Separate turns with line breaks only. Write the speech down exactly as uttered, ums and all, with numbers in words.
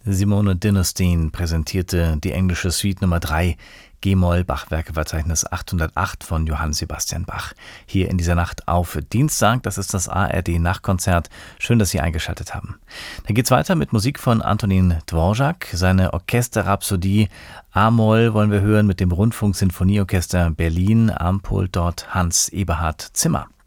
Simone Dinnerstein präsentierte die englische Suite Nummer drei, G-Moll, Bachwerkeverzeichnis achthundertacht von Johann Sebastian Bach. Hier in dieser Nacht auf Dienstag, das ist das A R D-Nachtkonzert. Schön, dass Sie eingeschaltet haben. Dann geht's weiter mit Musik von Antonin Dvorak. Seine Orchesterrhapsodie A-Moll wollen wir hören mit dem Rundfunk-Sinfonieorchester Berlin, am Pult dort Hans Eberhard Zimmer.